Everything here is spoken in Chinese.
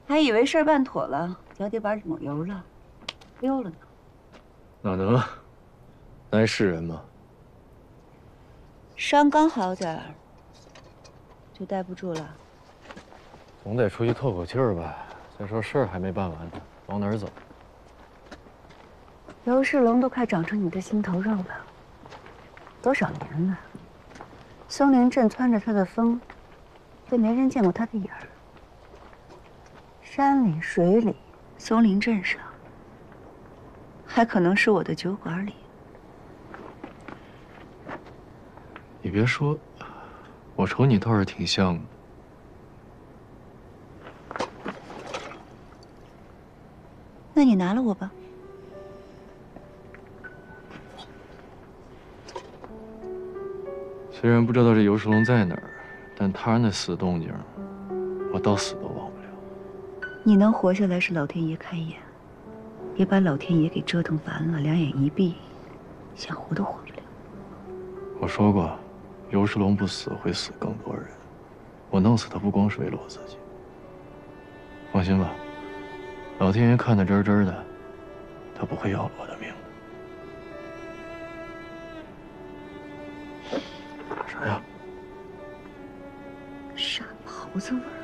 还以为事儿办妥了，脚底板抹油了，溜了呢。 哪能啊？咱还是人吗？ 伤刚好点儿，就待不住了。 总得出去透口气儿吧。再说事儿还没办完呢，往哪儿走？ 尤世龙都快长成你的心头肉了，多少年了？松林镇窜着他的风，却没人见过他的影儿。山里水里，松林镇上，还可能是我的酒馆里。 你别说，我瞅你倒是挺像的。 那你拿了我吧。 虽然不知道这尤世龙在哪儿，但他那死动静，我到死都忘不了。 你能活下来是老天爷开眼，别把老天爷给折腾烦了，两眼一闭，想活都活不了。 我说过，尤世龙不死会死更多人，我弄死他不光是为了我自己。放心吧，老天爷看得真真的，他不会要了我的命的。啥呀？ 傻狍子味儿。